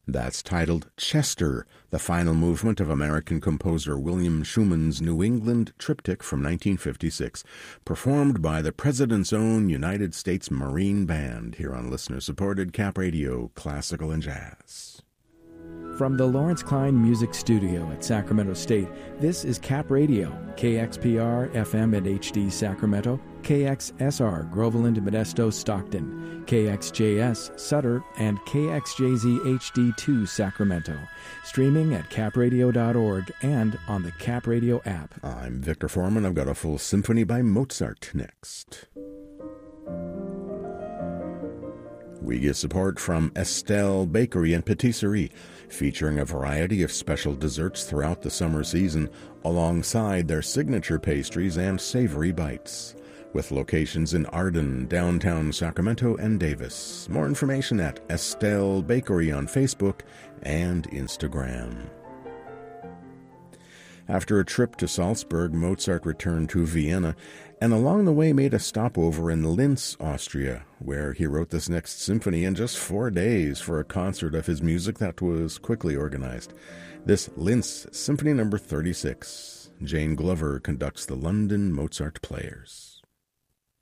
That's titled Chester, the final movement of American composer William Schumann's New England Triptych from 1956, performed by the President's Own United States Marine Band, here on listener-supported Cap Radio, Classical and Jazz. From the Lawrence Klein Music Studio at Sacramento State, this is Cap Radio, KXPR FM and HD Sacramento, KXSR Groveland, Modesto, Stockton, KXJS Sutter, and KXJZ HD2 Sacramento. Streaming at capradio.org and on the Cap Radio app. I'm Victor Foreman. I've got a full symphony by Mozart next. We get support from Estelle Bakery and Patisserie, featuring a variety of special desserts throughout the summer season, alongside their signature pastries and savory bites, with locations in Arden, downtown Sacramento, and Davis. More information at Estelle Bakery on Facebook and Instagram. After a trip to Salzburg, Mozart returned to Vienna, and along the way made a stopover in Linz, Austria, where he wrote this next symphony in just 4 days for a concert of his music that was quickly organized. This Linz Symphony No. 36. Jane Glover conducts the London Mozart Players.